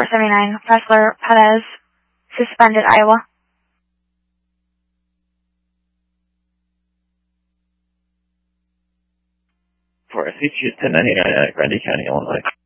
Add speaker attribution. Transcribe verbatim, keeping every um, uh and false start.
Speaker 1: seventy-nine, Fessler Perez, suspended, Iowa.
Speaker 2: For a C T ten ninety-nine at Grundy County, Illinois.